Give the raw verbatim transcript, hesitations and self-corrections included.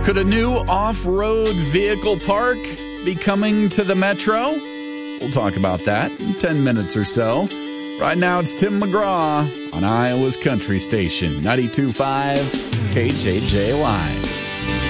Could a new off-road vehicle park be coming to the Metro? We'll talk about that in ten minutes or so. Right now, it's Tim McGraw on Iowa's Country Station, ninety-two point five K J J Y.